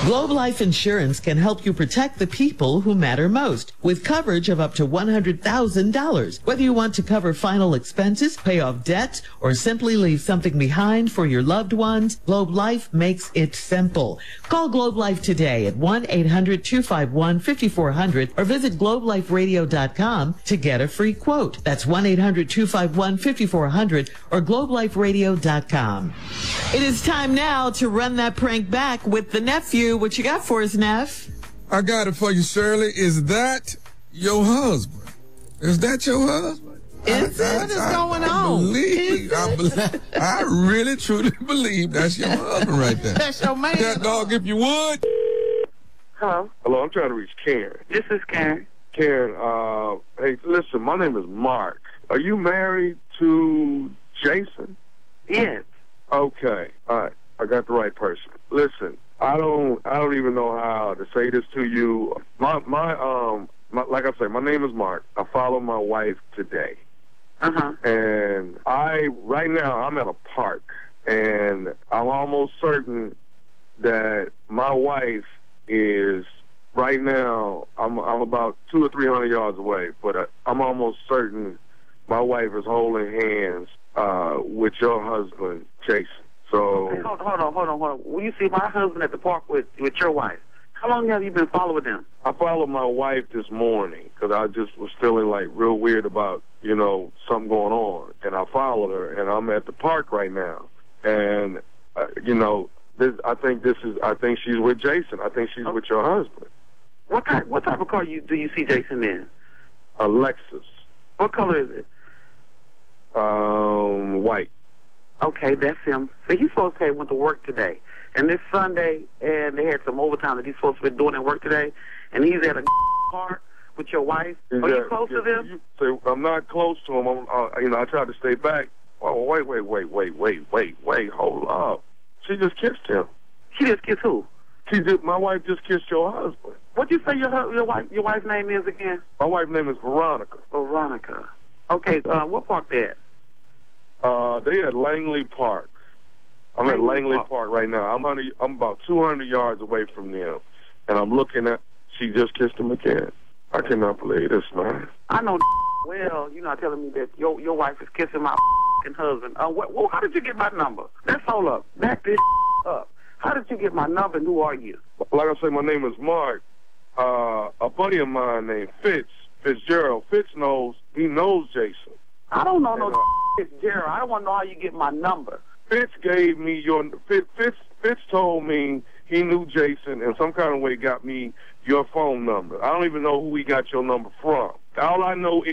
Globe Life Insurance can help you protect the people who matter most with coverage of up to $100,000. Whether you want to cover final expenses, pay off debts, or simply leave something behind for your loved ones, Globe Life makes it simple. Call Globe Life today at 1-800-251-5400 or visit globeliferadio.com to get a free quote. That's 1-800-251-5400 or globeliferadio.com. It is time now to run that prank back with the nephew. What you got for us, Neff? I got it for you, Shirley. Is that your husband? Is that your husband? What is going on? I really, truly believe that's your husband right there. That's your man. That dog, if you would. Hello? Hello, I'm trying to reach Karen. This is Karen. Karen, hey, listen, my name is Mark. Are you married to Jason? Yes. Okay, all right, I got the right person. Listen, I don't even know how to say this to you. Like I say, my name is Mark. I follow my wife today. And right now, I'm at a park, and I'm almost certain that my wife is, right now, I'm about 200 or 300 yards away, but I'm almost certain my wife is holding hands with your husband, Jason. So hey, hold on. When you see my husband at the park with your wife, how long have you been following them? I followed my wife this morning because I just was feeling like real weird about, something going on. And I followed her, and I'm at the park right now. And, I think she's with Jason. I think she's with your husband. What type of car do you see Jason in? A Lexus. What color is it? White. Okay, that's him. So he's supposed to have went to work today. And this Sunday, and they had some overtime that he's supposed to be doing at work today. And he's at a park with your wife. Are you close to them? I'm not close to him. I tried to stay back. Oh, wait. Hold up. She just kissed him. She just kissed who? My wife just kissed your husband. What'd you say your wife's name is again? My wife's name is Veronica. Veronica. Okay, what park they at? They at Langley Park. I'm at Langley Park right now. I'm about 200 yards away from them, and I'm looking at. She just kissed him again. I cannot believe this, man. I know. Well, you're not telling me that your wife is kissing my husband. How did you get my number? Let's hold up. Back this up. How did you get my number, and who are you? Like I say, my name is Mark. A buddy of mine named Fitzgerald. Fitz knows Jason. I don't know no Fitzgerald. I don't want to know how you get my number. Fitz gave me Fitz told me he knew Jason and some kind of way got me your phone number. I don't even know who he got your number from. All I know